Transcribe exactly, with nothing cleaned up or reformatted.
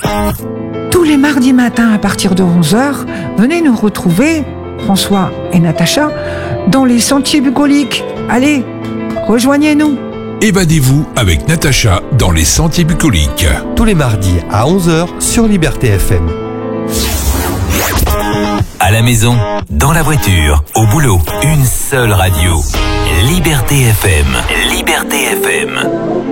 Tous les mardis matins à partir de onze heures, venez nous retrouver, François et Natacha, dans les Sentiers Bucoliques. Allez, rejoignez-nous. Évadez-vous avec Natacha dans les Sentiers Bucoliques. Tous les mardis à onze heures sur Liberté F M. À la maison, dans la voiture, au boulot, une seule radio. Liberté F M. Liberté F M.